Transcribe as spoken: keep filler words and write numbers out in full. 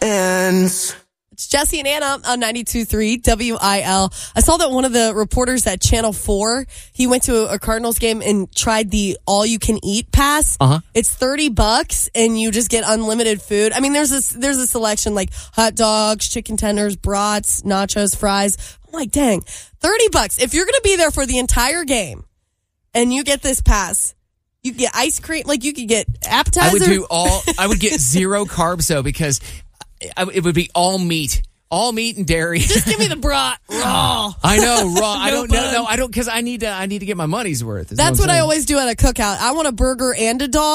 ends. It's Jesse and Anna on ninety-two point three W I L. I saw that one of the reporters at Channel four, he went to a Cardinals game and tried the all-you-can-eat pass. Uh-huh. It's thirty bucks, and you just get unlimited food. I mean, there's a, there's a selection like hot dogs, chicken tenders, brats, nachos, fries. I'm like, dang, thirty bucks. If you're going to be there for the entire game and you get this pass, you get ice cream, like you could get appetizer. I would do all, I would get zero carbs, though, because I, it would be all meat. All meat and dairy. Just give me the brat raw. I know, raw. I No don't know. bun. No, I don't, because I need to. I need to get my money's worth. is That's I'm what I saying. always do at a cookout. I want a burger and a dog.